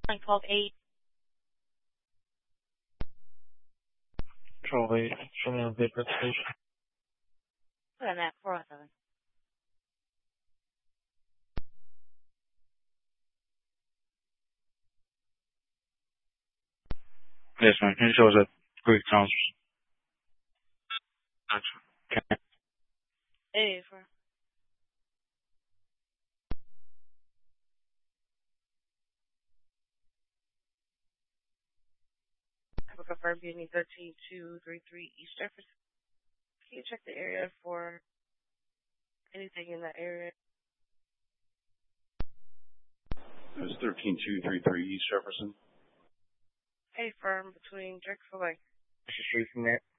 12-8. 12-8, show me on paper station. Put on that 407. Yes, ma'am. It shows at Greek Towns. Okay. Hey, for. I will confirm you need 13233 East Jefferson. Can you check the area for anything in that area? It was 13233 East Jefferson. Hey, firm between Drexel Lake. Street from there.